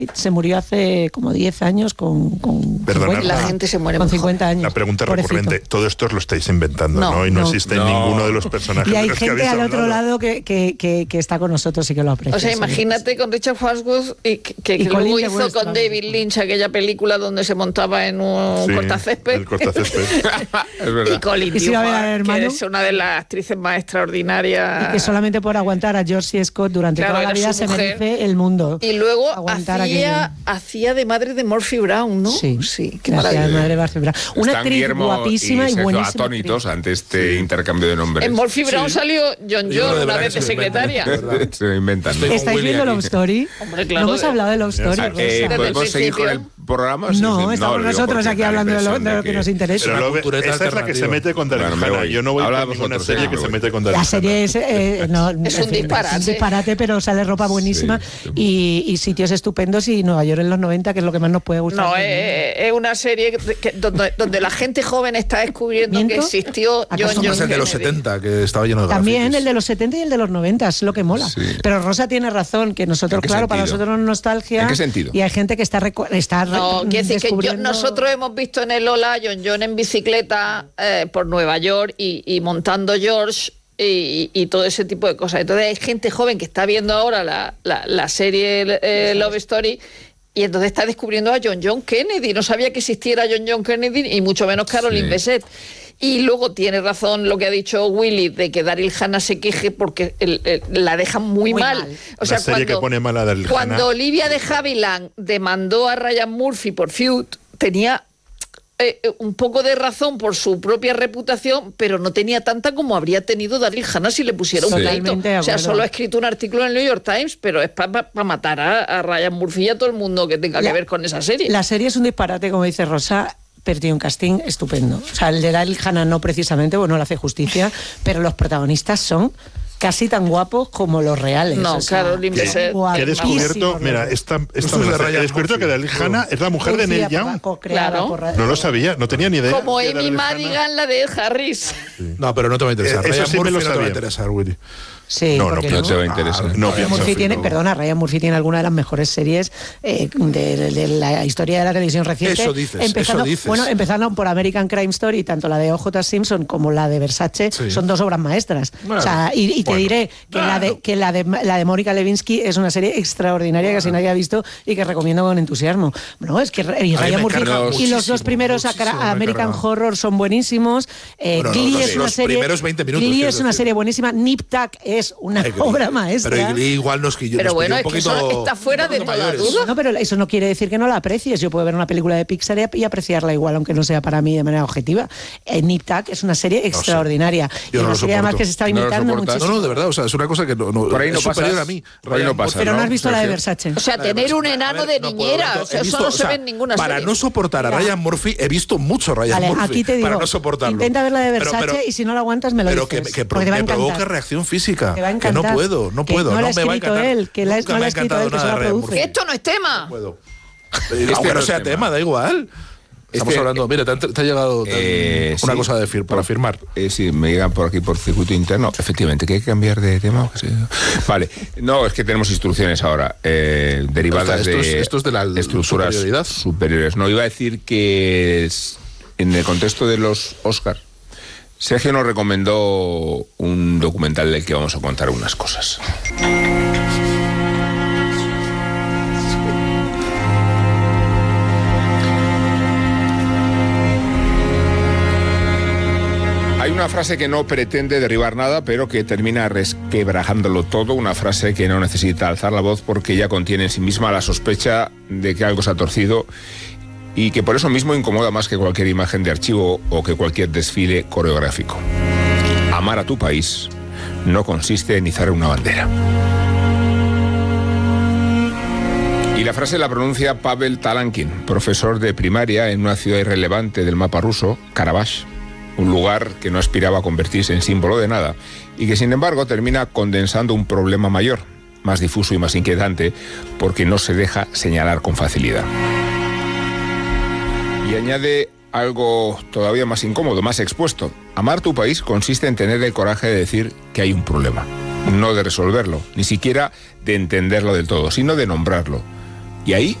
se murió hace como 10 años con la gente se muere con 50 años. La pregunta recurrente, todo esto lo estáis inventando, ¿no? Y no existe ninguno de los personajes. Y hay gente al otro lado que está con nosotros y que lo aprecia. O sea, imagínate con Richard Farnsworth que luego hizo con David Lynch aquella película donde se montaba en un cortacésped. El cortacésped. Es verdad. Y Colin Newman, que es una de las actrices más extraordinarias. Y que solamente por aguantar a George Scott durante toda la vida se merece el mundo. Y luego hacía de madre de Murphy Brown, ¿no? Sí, qué maravilla. De madre de Murphy Brown. Una actriz guapísima y buenísima. Atónitos ante este intercambio de nombres. En Murphy Brown salió John una vez de secretaria. Se inventan. ¿Estáis viendo Love Story? Hombre, claro. No hemos hablado de Love Story. ¿Podemos seguir con el programa? No, estamos nosotros aquí hablando de lo que nos interesa. Pero esta es la que se mete con Daryl Hannah. Yo no voy a ninguna serie que se mete con Daryl Hannah. La serie es un disparate. Es un disparate, pero sale ropa buenísima y sitios estupendos, y Nueva York en los 90, que es lo que más nos puede gustar. No, es una serie donde la gente joven está descubriendo que existió John Kennedy. Es el de los 70, que estaba lleno de También grafitis. El de los 70 y el de los 90, es lo que mola. Sí. Pero Rosa tiene razón, que nosotros, claro, para nosotros no es nostalgia. ¿En qué sentido? Y hay gente que está no, quiere decir que nosotros hemos visto en el Lola John en bicicleta por Nueva York y montando George y todo ese tipo de cosas. Entonces hay gente joven que está viendo ahora la serie Love Story, y entonces está descubriendo a John Kennedy. No sabía que existiera John Kennedy, y mucho menos Caroline Bessette. Y luego tiene razón lo que ha dicho Willy, de que Daryl Hannah se queje porque la dejan muy mal. O sea, cuando Olivia de Havilland demandó a Ryan Murphy por Feud, tenía un poco de razón por su propia reputación, pero no tenía tanta como habría tenido Daryl Hannah si le pusiera un pleito. O sea, solo ha escrito un artículo en el New York Times, pero es para matar a Ryan Murphy y a todo el mundo que tenga que ver con esa serie. La serie es un disparate, como dice Rosa, pero tiene un casting estupendo. O sea, el de Daryl Hannah no precisamente, no le hace justicia, pero los protagonistas son casi tan guapos como los reales. No, claro, que he descubierto, mira, he descubierto que Daryl Hannah es la mujer de Neil Young. Claro. No lo sabía, no tenía ni idea. Como Amy Madigan, la de Harris. Sí. No, pero no te va a interesar. Eso sí me lo sabía. No te va a interesar, Willy. Sí, no te va a interesar. Ryan Murphy tiene alguna de las mejores series de la historia de la televisión reciente. Eso dices. Bueno, empezando por American Crime Story, tanto la de O.J. Simpson como la de Versace son dos obras maestras. Bueno, o sea, y te diré que la de Mónica Lewinsky es una serie extraordinaria que casi nadie ha visto y que recomiendo con entusiasmo. No, es que Ryan Murphy y los dos primeros American Horror son buenísimos. Glee es una serie. Glee es una serie buenísima. Nip Tuck es una obra maestra. Pero igual nos quilló. Pero bueno, es que eso está fuera de toda duda. No, pero eso no quiere decir que no la aprecies. Yo puedo ver una película de Pixar y apreciarla igual, aunque no sea para mí de manera objetiva. Nip Tuck es una serie extraordinaria. Y una serie además que se está imitando muchísimo. No, de verdad, o sea, es una cosa que por ahí no es superior a mí. Pero no has visto la de Versace. O sea, tener un enano de niñera. Eso no se ve en ninguna serie. Para no soportar a Ryan Murphy, he visto mucho Ryan Murphy. Aquí te digo, para no soportarlo. Intenta ver la de Versace y si no la aguantas me lo dices. Pero que me provoca reacción física. Que no puedo. No me va a encantar. No la ha escrito él, que se la produce. Esto no es tema. No puedo. Aunque no sea tema, da igual. Estamos hablando, mira, te ha llegado una cosa para firmar. Sí, me llegan por aquí por circuito interno. Efectivamente, que hay que cambiar de tema. Sí. Vale, no, es que tenemos instrucciones ahora derivadas esto es de la estructuras superiores. No, iba a decir que en el contexto de los Oscar, Sergio nos recomendó un documental del que vamos a contar unas cosas. Hay una frase que no pretende derribar nada, pero que termina resquebrajándolo todo, una frase que no necesita alzar la voz porque ya contiene en sí misma la sospecha de que algo se ha torcido y que por eso mismo incomoda más que cualquier imagen de archivo o que cualquier desfile coreográfico. Amar a tu país no consiste en izar una bandera. Y la frase la pronuncia Pavel Talankin, profesor de primaria en una ciudad irrelevante del mapa ruso, Karabaj, un lugar que no aspiraba a convertirse en símbolo de nada y que sin embargo termina condensando un problema mayor, más difuso y más inquietante, porque no se deja señalar con facilidad. Y añade algo todavía más incómodo, más expuesto. Amar tu país consiste en tener el coraje de decir que hay un problema, no de resolverlo, ni siquiera de entenderlo del todo, sino de nombrarlo. Y ahí